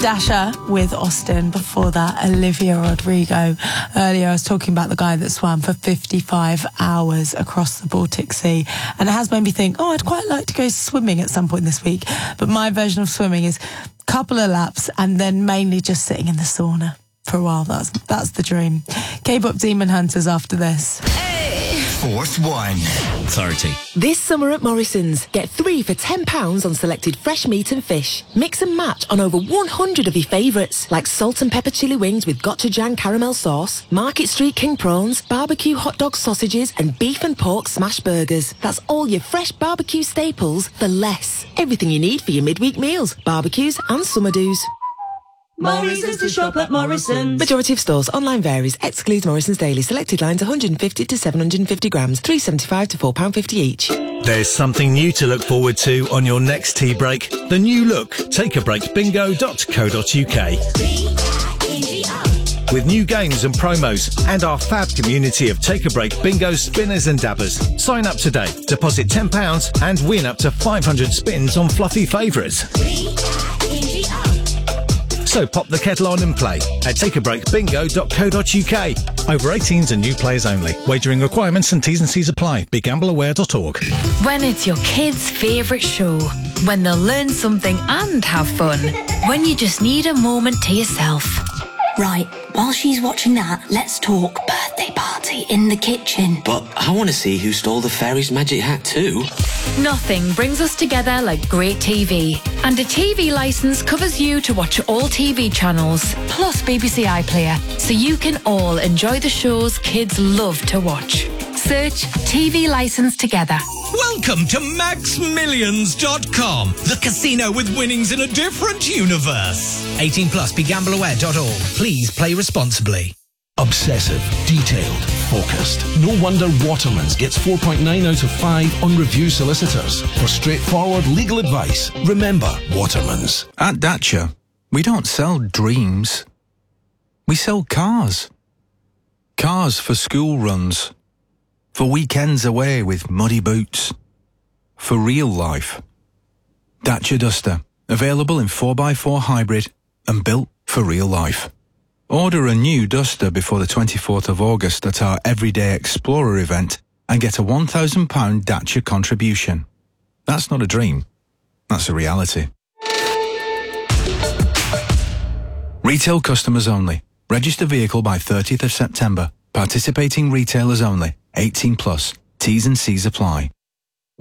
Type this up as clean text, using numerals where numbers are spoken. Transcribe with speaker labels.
Speaker 1: Dasher with Austin. Before that, Olivia Rodrigo. Earlier, I was talking about the guy that swam for 55 hours across the Baltic Sea. And it has made me think, I'd quite like to go swimming at some point this week. But my version of swimming is a couple of laps and then mainly just sitting in the sauna for a while. That's the dream. K-pop Demon Hunters after this.
Speaker 2: Fourth one.
Speaker 3: Authority.
Speaker 4: This summer at Morrison's, get 3 for £10 on selected fresh meat and fish. Mix and match on over 100 of your favourites, like salt and pepper chili wings with gochujang caramel sauce, Market Street king prawns, barbecue hot dog sausages, and beef and pork smash burgers. That's all your fresh barbecue staples for less. Everything you need for your midweek meals, barbecues and summer do's.
Speaker 5: Morrison's to shop at Morrison's.
Speaker 4: Majority of stores. Online varies. Excludes Morrison's Daily. Selected lines 150 to 750 grams. £3.75 to £4.50 each.
Speaker 3: There's something new to look forward to on your next tea break. The new look. takeabreakbingo.co.uk. With new games and promos and our fab community of Take a Break bingo spinners and dabbers. Sign up today. Deposit £10 and win up to 500 spins on fluffy favourites. So pop the kettle on and play at takeabreakbingo.co.uk. Over 18s and new players only. Wagering requirements and T's and C's apply. BeGambleAware.org.
Speaker 6: When it's your kids' favourite show. When they'll learn something and have fun. When you just need a moment to yourself.
Speaker 7: Right, while she's watching that, let's talk birthday party in the kitchen.
Speaker 8: But I want to see who stole the fairy's magic hat too.
Speaker 6: Nothing brings us together like great TV. And a TV licence covers you to watch all TV channels, plus BBC iPlayer, so you can all enjoy the shows kids love to watch. Search TV licence together.
Speaker 9: Welcome to MaxMillions.com, the casino with winnings in a different universe. 18 plus, BeGambleAware.org. Please play responsibly.
Speaker 10: Obsessive, detailed, focused. No wonder Waterman's gets 4.9 out of 5 on Review Solicitors. For straightforward legal advice, remember Waterman's.
Speaker 11: At Dacia, we don't sell dreams. We sell cars. Cars for school runs. For weekends away with muddy boots. For real life. Dacia Duster. Available in 4x4 hybrid and built for real life. Order a new Duster before the 24th of August at our Everyday Explorer event and get a £1,000 Dacia contribution. That's not a dream. That's a reality. Retail customers only. Register vehicle by 30th of September. Participating retailers only. 18 plus. T's and C's apply.